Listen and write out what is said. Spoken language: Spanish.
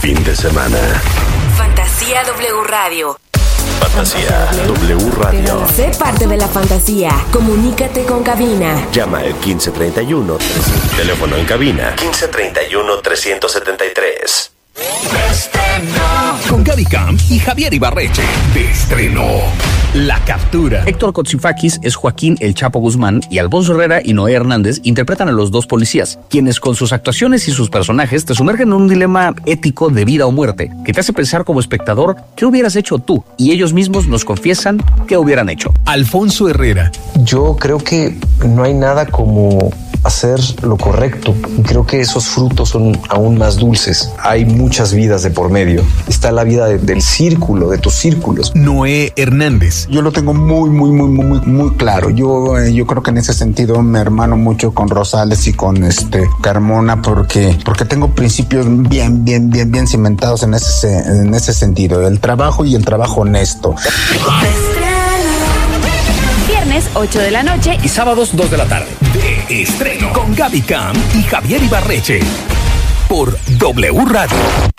fin de semana. Fantasía W Radio. Fantasía W Radio. Sé parte de la fantasía. Comunícate con cabina. Llama al 1531. Teléfono en cabina 1531-373. Con Gaby Camp y Javier Ibarreche. De estreno. La captura. Héctor Kotsifakis es Joaquín El Chapo Guzmán y Alfonso Herrera y Noé Hernández interpretan a los dos policías, quienes con sus actuaciones y sus personajes te sumergen en un dilema ético de vida o muerte, que te hace pensar como espectador qué hubieras hecho tú, y ellos mismos nos confiesan qué hubieran hecho. Alfonso Herrera. Yo creo que no hay nada como hacer lo correcto. Creo que esos frutos son aún más dulces. Hay muchas vidas de por medio. Está la vida del círculo, de tus círculos. Noé Hernández. Yo lo tengo muy claro. Yo creo que en ese sentido me hermano mucho con Rosales y con Carmona porque tengo principios bien cimentados en ese sentido. El trabajo y el trabajo honesto. Viernes 8 de la noche y sábados 2 de la tarde. De estreno con Gaby Camp y Javier Ibarreche. Por W Radio.